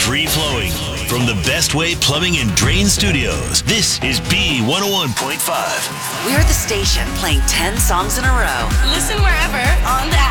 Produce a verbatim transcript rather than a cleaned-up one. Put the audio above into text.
free flowing. From the Best Way Plumbing and Drain Studios, this is B one oh one point five. We're the station playing ten songs in a row. Listen wherever on the app.